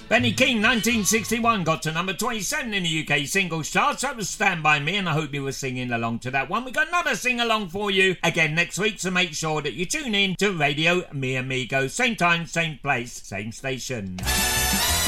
Benny King, 1961, got to number 27 in the UK singles charts. That was Stand By Me, and I hope you were singing along to that one. We got another sing-along for you again next week, so make sure that you tune in to Radio Mi Amigo. Same time, same place, same station.